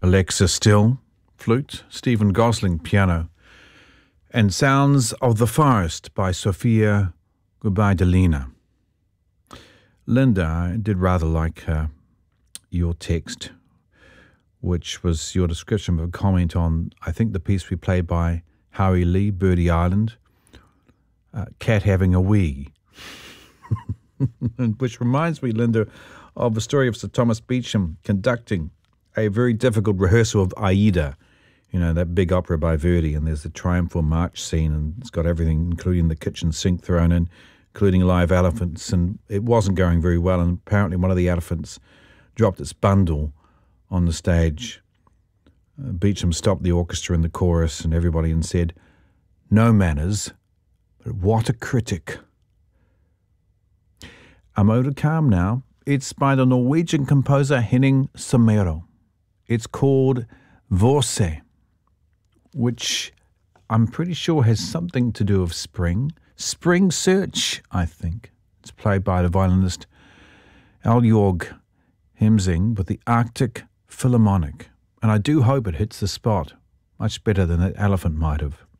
Alexa Still, flute, Stephen Gosling, piano, and Sounds of the Forest by Sofia Gubaidulina. Linda, I did rather like your text, which was your description of a comment on, I think, the piece we played by Howie Lee, Birdie Island, Cat Having a Wee. Which reminds me, Linda, of the story of Sir Thomas Beecham conducting a very difficult rehearsal of Aida, you know, that big opera by Verdi, and there's the triumphal march scene, and it's got everything, including the kitchen sink thrown in, including live elephants, and it wasn't going very well, and apparently one of the elephants dropped its bundle on the stage. Beecham stopped the orchestra and the chorus and everybody and said, "No manners, but what a critic." I'm out of calm now. It's by the Norwegian composer Henning Somero. It's called Vorse, which I'm pretty sure has something to do with spring. Spring Search, I think. It's played by the violinist Eljorg Hemsing with the Arctic Philharmonic. And I do hope it hits the spot much better than that elephant might have.